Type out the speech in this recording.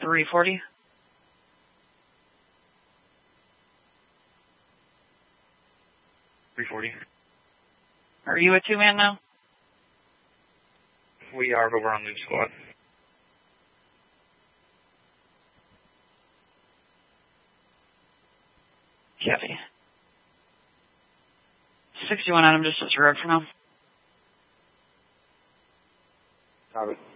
340. Are you a two-man now? We are, but we're on loop squad. Copy. 61 Adam, just disregard for now. Copy.